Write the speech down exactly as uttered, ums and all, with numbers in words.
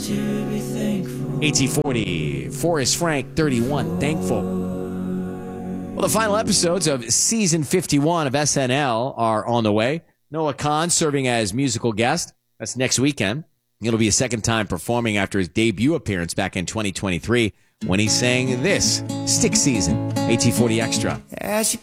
A T forty, Forrest Frank, thirty-one, Thankful. Well, the final episodes of season fifty-one of S N L are on the way. Noah Khan serving as musical guest. That's next weekend. It'll be a second time performing after his debut appearance back in twenty twenty-three when he sang this, Stick Season, A T forty Extra. As she